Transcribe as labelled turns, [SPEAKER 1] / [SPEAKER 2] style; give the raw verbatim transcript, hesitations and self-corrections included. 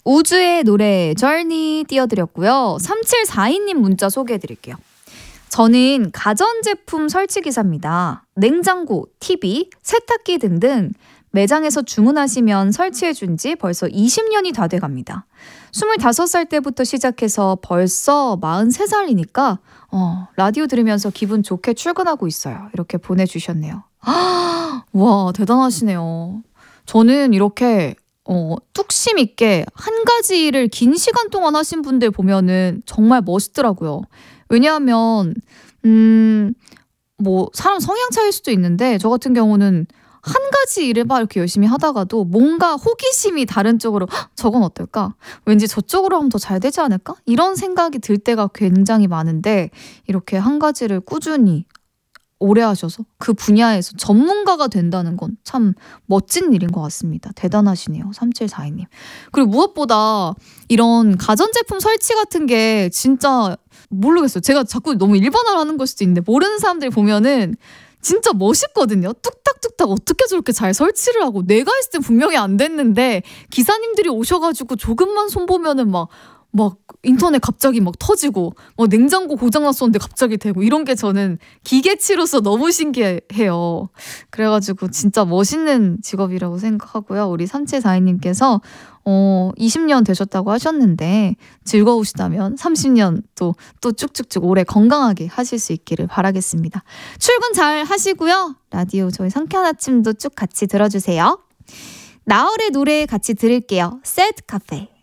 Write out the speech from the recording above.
[SPEAKER 1] 우주의 노래 Journey 띄워드렸고요. 삼칠사이 님 문자 소개해드릴게요. 저는 가전제품 설치기사입니다. 냉장고, 티비, 세탁기 등등 매장에서 주문하시면 설치해준 지 벌써 이십 년이 다 돼갑니다. 스물다섯 살 때부터 시작해서 벌써 마흔세 살이니까 어, 라디오 들으면서 기분 좋게 출근하고 있어요. 이렇게 보내주셨네요. 와, 대단하시네요. 저는 이렇게 어, 뚝심 있게 한 가지 일을 긴 시간 동안 하신 분들 보면은 정말 멋있더라고요. 왜냐하면 음, 뭐 사람 성향 차이일 수도 있는데 저 같은 경우는 한 가지 일을 막 이렇게 열심히 하다가도 뭔가 호기심이 다른 쪽으로 저건 어떨까? 왠지 저쪽으로 하면 더 잘 되지 않을까? 이런 생각이 들 때가 굉장히 많은데 이렇게 한 가지를 꾸준히 오래 하셔서 그 분야에서 전문가가 된다는 건 참 멋진 일인 것 같습니다. 대단하시네요. 삼칠사이 님. 그리고 무엇보다 이런 가전제품 설치 같은 게 진짜 모르겠어요. 제가 자꾸 너무 일반화를 하는 걸 수도 있는데 모르는 사람들 보면은 진짜 멋있거든요. 뚝딱뚝딱 어떻게 저렇게 잘 설치를 하고 내가 했을 땐 분명히 안 됐는데 기사님들이 오셔가지고 조금만 손보면은 막 막 인터넷 갑자기 막 터지고 막 냉장고 고장났었는데 갑자기 되고 이런 게 저는 기계치로서 너무 신기해요. 그래가지고 진짜 멋있는 직업이라고 생각하고요. 우리 삼칠사이 님께서 어, 이십 년 되셨다고 하셨는데 즐거우시다면 삼십 년 또, 또 쭉쭉쭉 오래 건강하게 하실 수 있기를 바라겠습니다. 출근 잘 하시고요. 라디오 저희 상쾌한 아침도 쭉 같이 들어주세요. 나얼의 노래 같이 들을게요. 새드 카페.